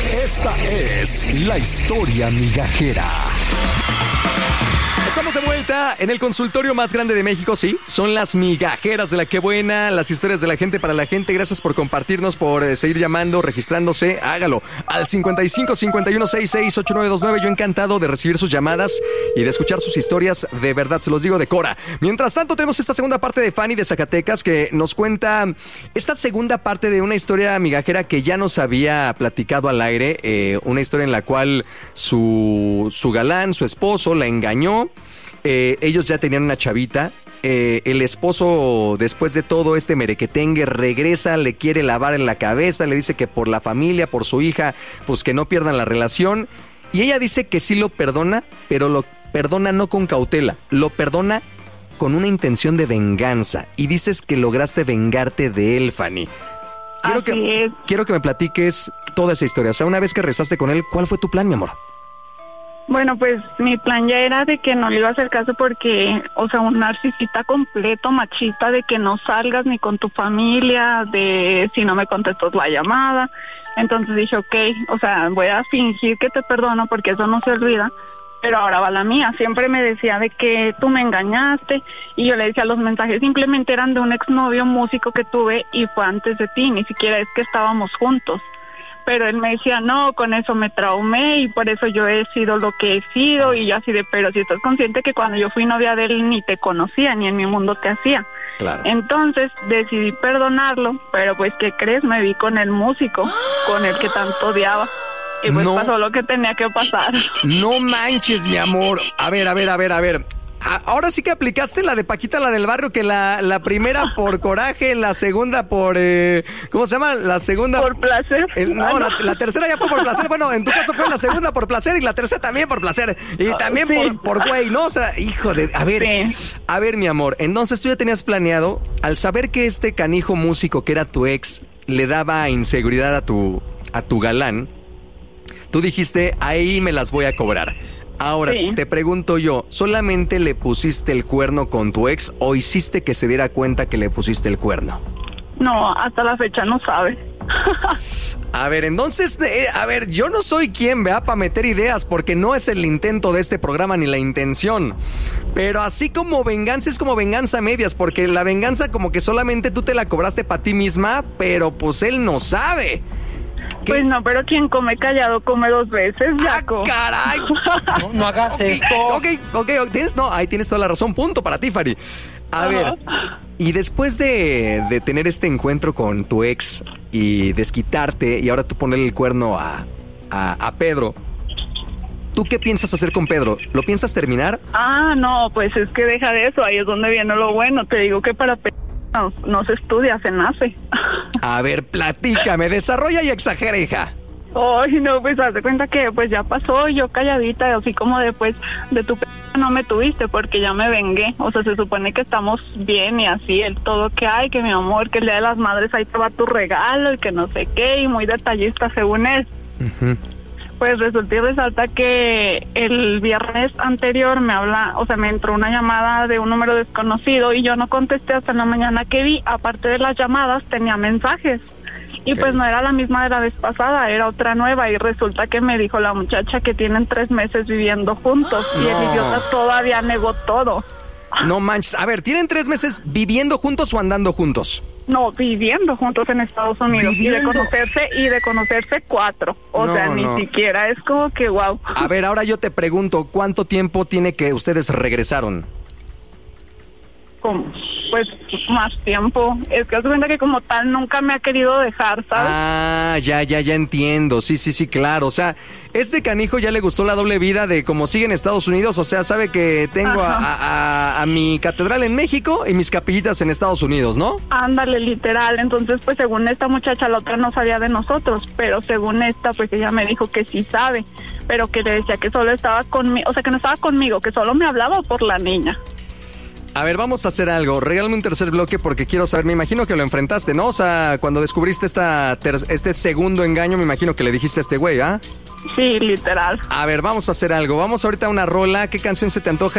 Esta es la historia migajera. Estamos de vuelta en el consultorio más grande de México, sí. Son las migajeras de la que buena, las historias de la gente para la gente. Gracias por compartirnos, por seguir llamando, registrándose. Hágalo al 55 51 66 8929. Yo encantado de recibir sus llamadas y de escuchar sus historias. De verdad, se los digo de cora. Mientras tanto, tenemos esta segunda parte de Fanny de Zacatecas que nos cuenta esta segunda parte de una historia migajera que ya nos había platicado al aire. Una historia en la cual su galán, su esposo, la engañó. Ellos ya tenían una chavita. El esposo, después de todo este merequetengue, regresa, le quiere lavar en la cabeza, le dice que por la familia, por su hija, pues que no pierdan la relación. Y ella dice que sí lo perdona, pero lo perdona no con cautela, lo perdona con una intención de venganza. Y dices que lograste vengarte de él, Fanny. Quiero que me platiques toda esa historia. O sea, una vez que rezaste con él, ¿cuál fue tu plan, mi amor? Bueno, pues mi plan ya era de que no le iba a hacer caso porque, o sea, un narcisista completo, machista, de que no salgas ni con tu familia, de si no me contestas la llamada. Entonces dije, ok, o sea, voy a fingir que te perdono porque eso no se olvida, pero ahora va la mía. Siempre me decía de que tú me engañaste y yo le decía, los mensajes simplemente eran de un exnovio músico que tuve y fue antes de ti, ni siquiera es que estábamos juntos. Pero él me decía, no, con eso me traumé y por eso yo he sido lo que he sido. Y yo así de, pero si estás consciente que cuando yo fui novia de él ni te conocía, ni en mi mundo te hacía. Claro. Entonces decidí perdonarlo, pero pues, ¿qué crees? Me vi con el músico, con el que tanto odiaba. Y pues pasó lo que tenía que pasar. No manches, mi amor. A ver. Ahora sí que aplicaste la de Paquita, la del barrio, que la primera por coraje, la segunda por... ¿cómo se llama? La segunda... Por placer. La tercera ya fue por placer. Bueno, en tu caso fue la segunda por placer y la tercera también por placer. Y también sí. por güey, ¿no? O sea, híjole, a ver, sí. A ver, mi amor, entonces tú ya tenías planeado, al saber que este canijo músico que era tu ex le daba inseguridad a tu galán, tú dijiste, ahí me las voy a cobrar. Ahora, sí. Te pregunto yo, ¿solamente le pusiste el cuerno con tu ex o hiciste que se diera cuenta que le pusiste el cuerno? No, hasta la fecha no sabe. A ver, entonces, yo no soy quien, vea, para meter ideas, porque no es el intento de este programa ni la intención. Pero así como venganza es como venganza a medias, porque la venganza como que solamente tú te la cobraste para ti misma, pero pues él no sabe. ¿Qué? Pues no, pero quien come callado come dos veces, Jaco. ¡Ah, caray! No hagas esto. Ok, ahí tienes toda la razón, punto para ti, Fari. A ver, y después de tener este encuentro con tu ex y desquitarte y ahora tú ponerle el cuerno a Pedro, ¿tú qué piensas hacer con Pedro? ¿Lo piensas terminar? No, pues es que deja de eso, ahí es donde viene lo bueno. Te digo que para no se estudia, se nace. A ver, platícame, desarrolla y exagera, hija. Ay, no, pues haz de cuenta que pues ya pasó, yo calladita, así como después de tu no me tuviste porque ya me vengué. O sea, se supone que estamos bien y así, el todo que hay, que mi amor, que el Día de las Madres ahí te va tu regalo y que no sé qué, y muy detallista según él. Uh-huh. Pues resulta y resalta que el viernes anterior me entró una llamada de un número desconocido y yo no contesté hasta la mañana que vi. Aparte de las llamadas, tenía mensajes. Y pues no era la misma de la vez pasada, era otra nueva. Y resulta que me dijo la muchacha que tienen 3 meses viviendo juntos. Y el idiota todavía negó todo. No manches. A ver, ¿tienen 3 meses viviendo juntos o andando juntos? No, viviendo juntos en Estados Unidos. ¿Viviendo? Y de conocerse 4. Ni siquiera, es como que wow. A ver, ahora yo te pregunto, ¿cuánto tiempo tiene que ustedes regresaron? Pues más tiempo. Es que haz cuenta que como tal nunca me ha querido dejar, ¿sabes? Ya entiendo. Sí, claro. O sea, este canijo ya le gustó la doble vida de como sigue en Estados Unidos. O sea, sabe que tengo a mi catedral en México y mis capillitas en Estados Unidos, ¿no? Ándale, literal. Entonces, pues según esta muchacha, la otra no sabía de nosotros, pero según esta, pues ella me dijo que sí sabe, pero que le decía que solo estaba conmigo, o sea, que no estaba conmigo, que solo me hablaba por la niña. A ver, vamos a hacer algo. Regálame un tercer bloque porque quiero saber, me imagino que lo enfrentaste, ¿no? O sea, cuando descubriste este segundo engaño, me imagino que le dijiste a este güey, ¿ah? Sí, literal. A ver, vamos a hacer algo. Vamos ahorita a una rola. ¿Qué canción se te antoja